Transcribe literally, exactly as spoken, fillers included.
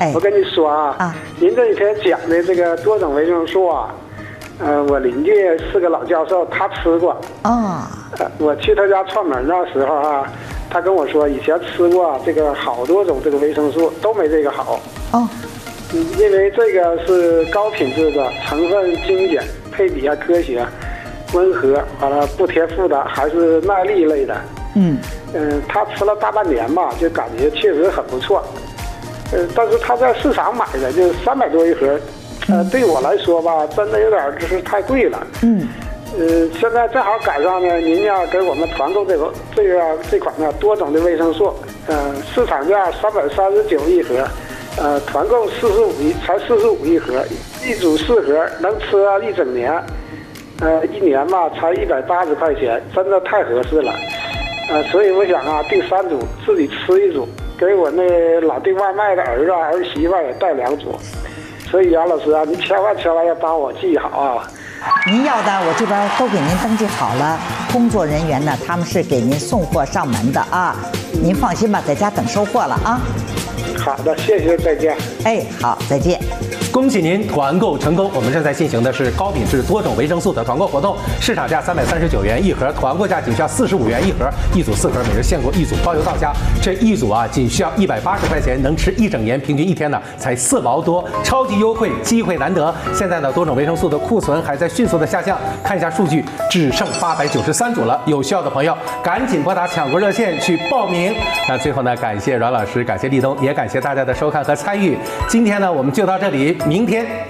我跟你说啊，啊您这一天讲的这个多种维生素啊，呃，我邻居是个老教授，他吃过。哦。呃，我去他家串门那时候啊，他跟我说以前吃过这个好多种这个维生素都没这个好。哦。因为这个是高品质的，成分精简，配比还科学，温和，完了不贴附的，还是耐力类的。嗯。嗯、呃，他吃了大半年吧，就感觉确实很不错。呃，但是他在市场买的就三百多一盒，呃，对我来说吧，真的有点就是太贵了。嗯。呃，现在正好赶上呢，您要给我们团购这个这个这款呢多种的维生素，呃，市场价三百三十九一盒，呃，团购四十五一才四十五一盒，一组四盒能吃一整年，呃，一年吧才一百八十块钱，真的太合适了。呃，所以我想啊，订三组自己吃一组。给我那老订外卖的儿子儿媳妇也带两组，所以杨老师啊，您千万千万要帮我记好啊。 您要的我这边都给您登记好了，工作人员呢他们是给您送货上门的啊，您放心吧，在家等收货了啊。 好的，谢谢，再见。 哎，好，再见。 恭喜您团购成功！我们正在进行的是高品质多种维生素的团购活动，市场价三百三十九元一盒，团购价仅需要四十五元一盒，一组四盒，每日限购一组，包邮到家。这一组啊，仅需要一百八十块钱，能吃一整年，平均一天呢才四毛多，超级优惠，机会难得。现在呢，多种维生素的库存还在迅速的下降，看一下数据，只剩八百九十三组了。有需要的朋友赶紧拨打抢购热线去报名。那最后呢，感谢阮老师，感谢立冬，也感谢大家的收看和参与。今天呢，我们就到这里。明天